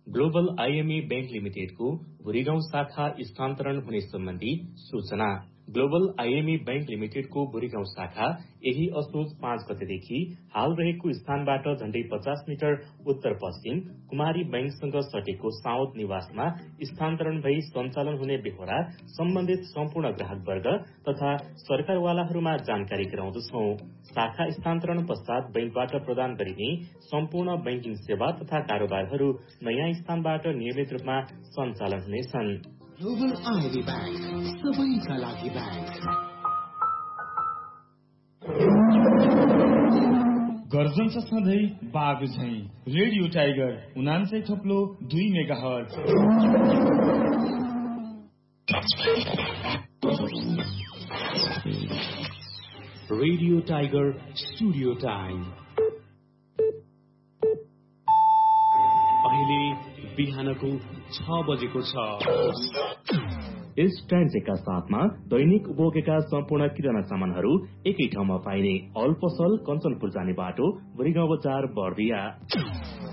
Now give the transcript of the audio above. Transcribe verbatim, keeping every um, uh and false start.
Global IME bank लिमिटेडको Bhurigaun शाखा स्थानान्तरण हुने सम्बन्धी सूचना। ग्लोबल आईएमई बैंक लिमिटेडको भुरीगाउँ शाखा यही असोज पाँच गतेदेखि हाल रहेको स्थानबाट झण्डै पचास मिटर उत्तर पश्चिम कुमारी बैंकसँग सटेको साउथ निवासमा स्थानान्तरण भई सञ्चालन हुने बेहोरा सम्बन्धित सम्पूर्ण ग्राहक वर्ग तथा सरकारवालाहरूमा जानकारी गराउँदछौ। शाखा स्थानान्तरण पश्चात बैंकबाट प्रदान गरिने सम्पूर्ण बैंकिङ सेवा तथा कारोबारहरू नयाँ स्थानबाट नियमित रूपमा सञ्चालन हुनेछन्। ग्लोबल आईएमई बैंक, सबैका लागि बैंक। गर्जन छ सधैँ बाघ झैं रेडियो टाइगर उनान्सय थप्लो दुई mega hertz. Radio tiger studio time अहिले बिहानको छ बजेको छ। यस ट्रान्जेका साथमा दैनिक उपभोगका सम्पूर्ण किराना सामानहरू एकै ठाउँमा पाइने अल पसल कञ्चनपुर जाने बाटो भुरीगाउँ बजार बर्दिया।